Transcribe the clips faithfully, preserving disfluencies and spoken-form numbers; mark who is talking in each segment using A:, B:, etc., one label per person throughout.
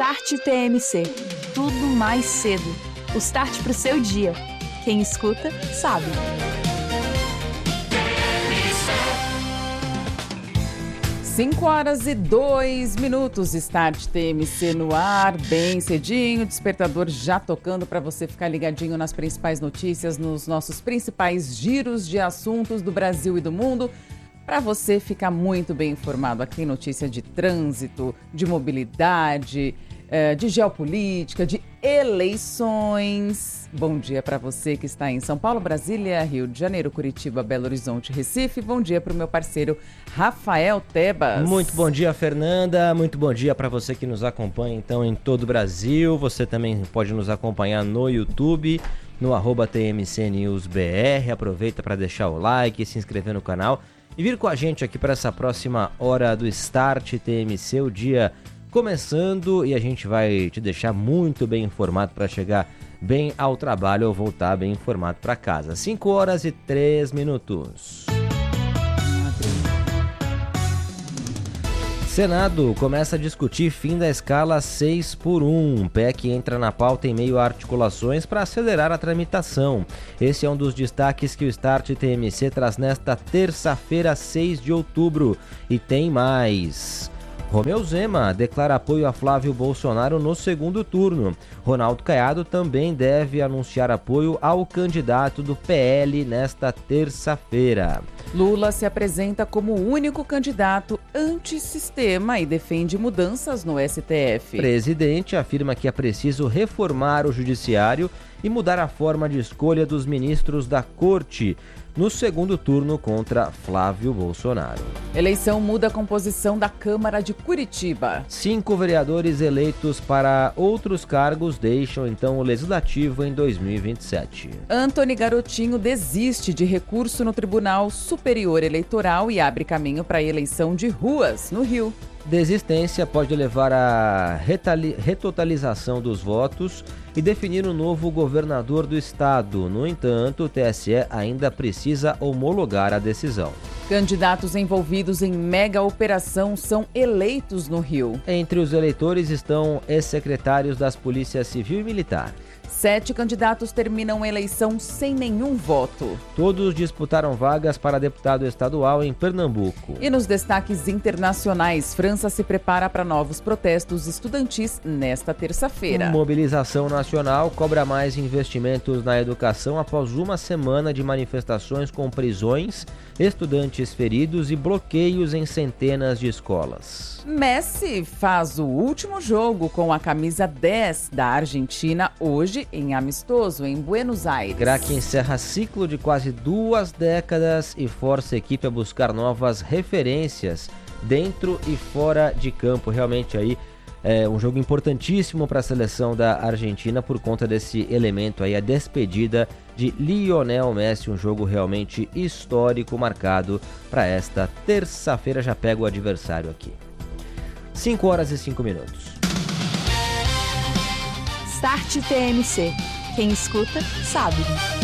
A: Start T M C. Tudo mais cedo. O start pro seu dia. Quem escuta, sabe.
B: cinco horas e dois minutos, Start T M C no ar, bem cedinho, despertador já tocando para você ficar ligadinho nas principais notícias, nos nossos principais giros de assuntos do Brasil e do mundo, para você ficar muito bem informado. Aqui tem notícia de trânsito, de mobilidade, de geopolítica, de eleições. Bom dia para você que está em São Paulo, Brasília, Rio de Janeiro, Curitiba, Belo Horizonte, Recife. Bom dia para o meu parceiro Rafael Tebas.
C: Muito bom dia, Fernanda. Muito bom dia para você que nos acompanha então em todo o Brasil. Você também pode nos acompanhar no YouTube, no arroba T M C News B R. Aproveita para deixar o like, se inscrever no canal e vir com a gente aqui para essa próxima hora do Start T M C, o dia começando, e a gente vai te deixar muito bem informado para chegar bem ao trabalho ou voltar bem informado para casa. cinco horas e três minutos. Senado começa a discutir fim da escala seis por um. P E C entra na pauta em meio a articulações para acelerar a tramitação. Esse é um dos destaques que o Start T M C traz nesta terça-feira, seis de outubro. E tem mais. Romeu Zema declara apoio a Flávio Bolsonaro no segundo turno. Ronaldo Caiado também deve anunciar apoio ao candidato do P L nesta terça-feira.
B: Lula se apresenta como o único candidato antissistema e defende mudanças no S T F.
C: Presidente afirma que é preciso reformar o judiciário e mudar a forma de escolha dos ministros da Corte no segundo turno contra Flávio Bolsonaro.
B: Eleição muda a composição da Câmara de Curitiba.
C: Cinco vereadores eleitos para outros cargos deixam então o Legislativo em dois mil e vinte e sete.
B: Antony Garotinho desiste de recurso no Tribunal Superior Eleitoral e abre caminho para a eleição de Ruas, no Rio.
C: Desistência pode levar à retali- retotalização dos votos e definir um novo governador do estado. No entanto, o T S E ainda precisa homologar a decisão.
B: Candidatos envolvidos em mega operação são eleitos no Rio.
C: Entre os eleitores estão ex-secretários das Polícias Civil e Militar.
B: Sete candidatos terminam a eleição sem nenhum voto.
C: Todos disputaram vagas para deputado estadual em Pernambuco.
B: E nos destaques internacionais, França se prepara para novos protestos estudantis nesta terça-feira.
C: Mobilização nacional cobra mais investimentos na educação após uma semana de manifestações com prisões, estudantes feridos e bloqueios em centenas de escolas.
B: Messi faz o último jogo com a camisa dez da Argentina hoje em amistoso em Buenos Aires.
C: Craque encerra ciclo de quase duas décadas e força a equipe a buscar novas referências dentro e fora de campo. Realmente aí é um jogo importantíssimo para a seleção da Argentina por conta desse elemento aí, a despedida de Lionel Messi, um jogo realmente histórico marcado para esta terça-feira. Já pega o adversário aqui. cinco horas e cinco minutos.
A: Start T M C. Quem escuta, sabe.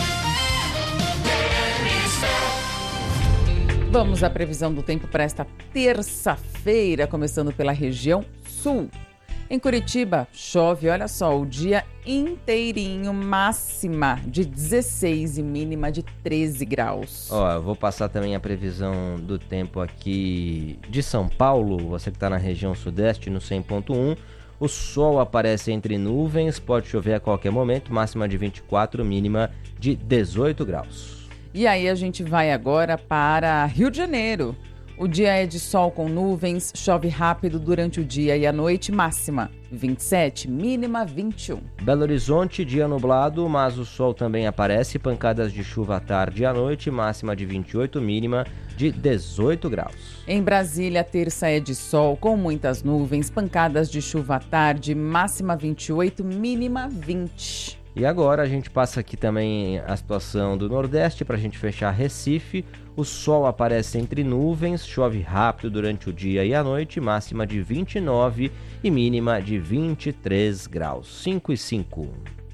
B: Vamos à previsão do tempo para esta terça-feira, começando pela região sul. Em Curitiba, chove, olha só, o dia inteirinho, máxima de dezesseis e mínima de treze graus.
C: Ó, eu vou passar também a previsão do tempo aqui de São Paulo, você que está na região sudeste, no cem ponto um. O sol aparece entre nuvens, pode chover a qualquer momento, máxima de vinte e quatro, mínima de dezoito graus.
B: E aí a gente vai agora para Rio de Janeiro. O dia é de sol com nuvens, chove rápido durante o dia e a noite, máxima vinte e sete, mínima vinte e um.
C: Belo Horizonte, dia nublado, mas o sol também aparece, pancadas de chuva à tarde e à noite, máxima de vinte e oito, mínima de dezoito graus.
B: Em Brasília, terça é de sol com muitas nuvens, pancadas de chuva à tarde, máxima vinte e oito, mínima vinte.
C: E agora a gente passa aqui também a situação do Nordeste para a gente fechar Recife. O sol aparece entre nuvens, chove rápido durante o dia e a noite, máxima de vinte e nove e mínima de vinte e três graus. cinco e cinco.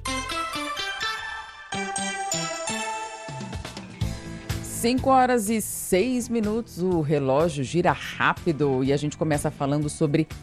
B: cinco horas e seis minutos, o relógio gira rápido e a gente começa falando sobre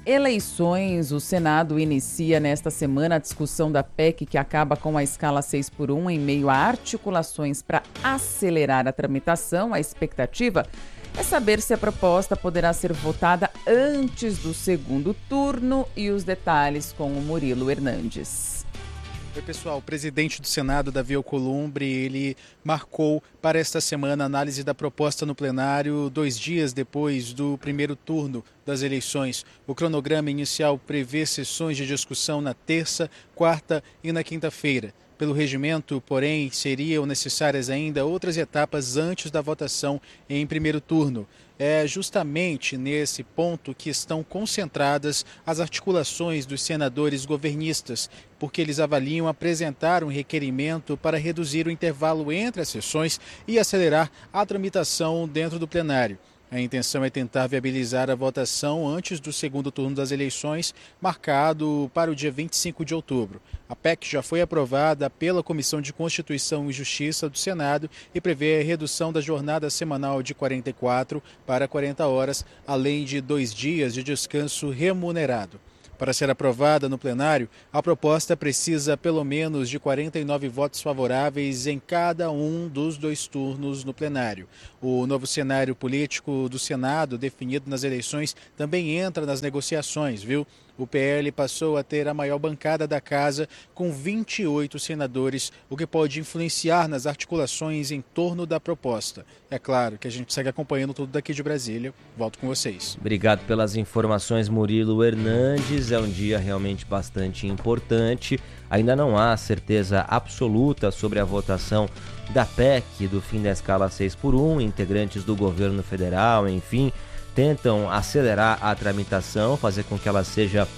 B: eleições. O Senado inicia nesta semana a discussão da P E C que acaba com a escala seis por um em meio a articulações para acelerar a tramitação. A expectativa é saber se a proposta poderá ser votada antes do segundo turno e os detalhes com o Murilo Hernandes.
D: Oi, pessoal. O presidente do Senado, Davi Alcolumbre, ele marcou para esta semana a análise da proposta no plenário dois dias depois do primeiro turno das eleições. O cronograma inicial prevê sessões de discussão na terça, quarta e na quinta-feira. Pelo regimento, porém, seriam necessárias ainda outras etapas antes da votação em primeiro turno. É justamente nesse ponto que estão concentradas as articulações dos senadores governistas, porque eles avaliam apresentar um requerimento para reduzir o intervalo entre as sessões e acelerar a tramitação dentro do plenário. A intenção é tentar viabilizar a votação antes do segundo turno das eleições, marcado para o dia vinte e cinco de outubro. A P E C já foi aprovada pela Comissão de Constituição e Justiça do Senado e prevê a redução da jornada semanal de quarenta e quatro para quarenta horas, além de dois dias de descanso remunerado. Para ser aprovada no plenário, a proposta precisa pelo menos de quarenta e nove votos favoráveis em cada um dos dois turnos no plenário. O novo cenário político do Senado, definido nas eleições, também entra nas negociações, viu? O P L passou a ter a maior bancada da casa, com vinte e oito senadores, o que pode influenciar nas articulações em torno da proposta. É claro que a gente segue acompanhando tudo daqui de Brasília. Volto com vocês.
C: Obrigado pelas informações, Murilo Hernandes. É um dia realmente bastante importante. Ainda não há certeza absoluta sobre a votação da P E C, do fim da escala seis por um. Integrantes do governo federal, enfim, tentam acelerar a tramitação, fazer com que ela seja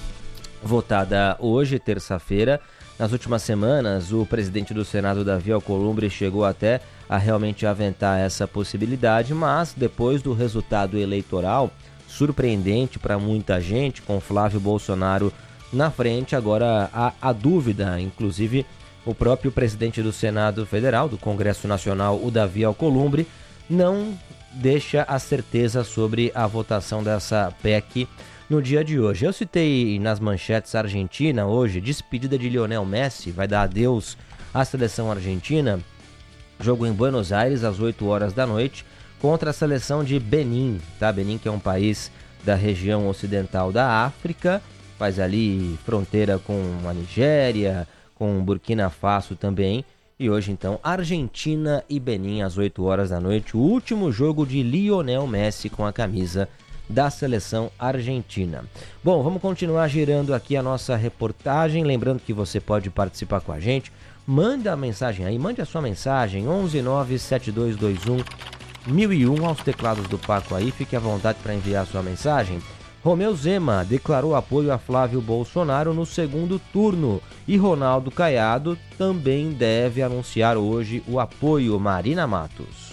C: votada hoje, terça-feira. Nas últimas semanas, o presidente do Senado, Davi Alcolumbre, chegou até a realmente aventar essa possibilidade, mas depois do resultado eleitoral, surpreendente para muita gente, com Flávio Bolsonaro na frente, agora há a dúvida. Inclusive, o próprio presidente do Senado Federal, do Congresso Nacional, o Davi Alcolumbre, não deixa a certeza sobre a votação dessa P E C no dia de hoje. Eu citei nas manchetes a Argentina hoje, despedida de Lionel Messi, vai dar adeus à seleção argentina. Jogo em Buenos Aires às oito horas da noite contra a seleção de Benin, tá? Benin, que é um país da região ocidental da África, faz ali fronteira com a Nigéria, com Burkina Faso também. E hoje, então, Argentina e Benin às oito horas da noite, o último jogo de Lionel Messi com a camisa da seleção argentina. Bom, vamos continuar girando aqui a nossa reportagem, lembrando que você pode participar com a gente. Manda a mensagem aí, mande a sua mensagem, onze nove sete dois dois um mil e um aos teclados do Paco aí, fique à vontade para enviar a sua mensagem. Romeu Zema declarou apoio a Flávio Bolsonaro no segundo turno e Ronaldo Caiado também deve anunciar hoje o apoio. Marina Matos.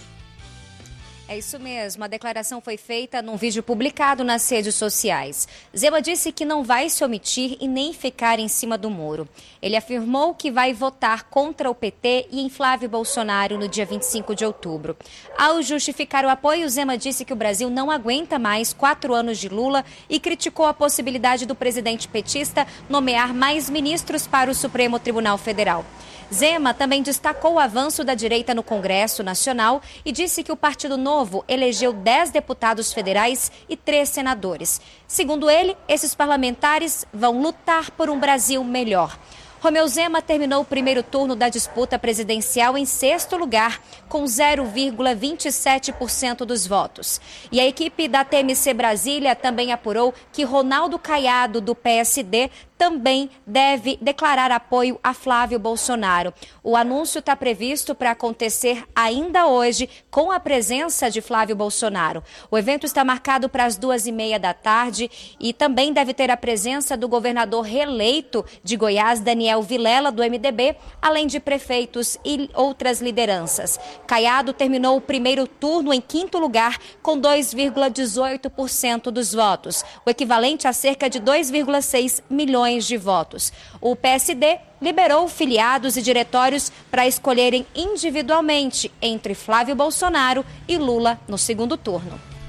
E: É isso mesmo, a declaração foi feita num vídeo publicado nas redes sociais. Zema disse que não vai se omitir e nem ficar em cima do muro. Ele afirmou que vai votar contra o P T e em Flávio Bolsonaro no dia vinte e cinco de outubro. Ao justificar o apoio, Zema disse que o Brasil não aguenta mais quatro anos de Lula e criticou a possibilidade do presidente petista nomear mais ministros para o Supremo Tribunal Federal. Zema também destacou o avanço da direita no Congresso Nacional e disse que o Partido Novo elegeu dez deputados federais e três senadores. Segundo ele, esses parlamentares vão lutar por um Brasil melhor. Romeu Zema terminou o primeiro turno da disputa presidencial em sexto lugar, com zero vírgula vinte e sete por cento dos votos. E a equipe da T M C Brasília também apurou que Ronaldo Caiado, do P S D, também deve declarar apoio a Flávio Bolsonaro. O anúncio está previsto para acontecer ainda hoje, com a presença de Flávio Bolsonaro. O evento está marcado para as duas e meia da tarde e também deve ter a presença do governador reeleito de Goiás, Daniel Vilela, do M D B, além de prefeitos e outras lideranças. Caiado terminou o primeiro turno em quinto lugar, com dois vírgula dezoito por cento dos votos, o equivalente a cerca de dois vírgula seis milhões de votos. O P S D liberou filiados e diretórios para escolherem individualmente entre Flávio Bolsonaro e Lula no segundo turno.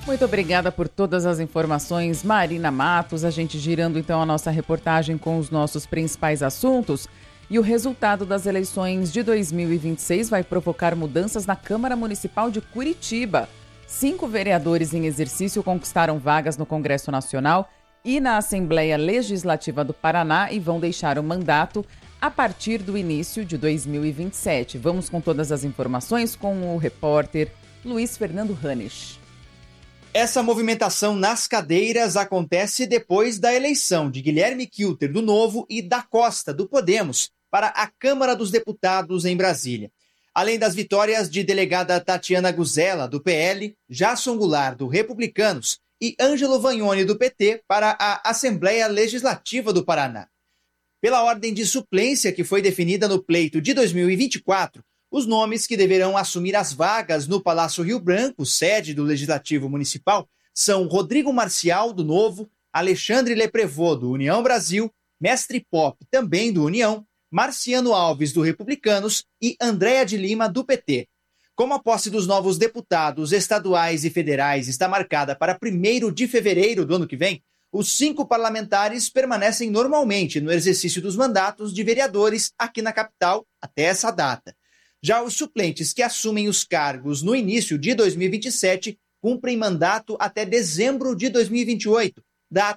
B: Muito obrigada por todas as informações, Marina Matos. A gente girando então a nossa reportagem com os nossos principais assuntos. E o resultado das eleições de dois mil e vinte e seis vai provocar mudanças na Câmara Municipal de Curitiba. Cinco vereadores em exercício conquistaram vagas no Congresso Nacional e na Assembleia Legislativa do Paraná e vão deixar o mandato a partir do início de dois mil e vinte e sete. Vamos com todas as informações com o repórter Luiz Fernando Hanisch.
F: Essa movimentação nas cadeiras acontece depois da eleição de Guilherme Kilter, do Novo, e da Costa, do Podemos, para a Câmara dos Deputados em Brasília. Além das vitórias de delegada Tatiana Guzella, do P L, Jasson Goulart, do Republicanos, e Ângelo Vagnoni, do P T, para a Assembleia Legislativa do Paraná. Pela ordem de suplência que foi definida no pleito de dois mil e vinte e quatro, os nomes que deverão assumir as vagas no Palácio Rio Branco, sede do Legislativo Municipal, são Rodrigo Marcial, do Novo, Alexandre Leprevot, do União Brasil, Mestre Pop, também do União, Marciano Alves, do Republicanos, e Andréa de Lima, do P T. Como a posse dos novos deputados estaduais e federais está marcada para primeiro de fevereiro do ano que vem, os cinco parlamentares permanecem normalmente no exercício dos mandatos de vereadores aqui na capital até essa data. Já os suplentes que assumem os cargos no início de dois mil e vinte e sete cumprem mandato até dezembro de dois mil e vinte e oito, data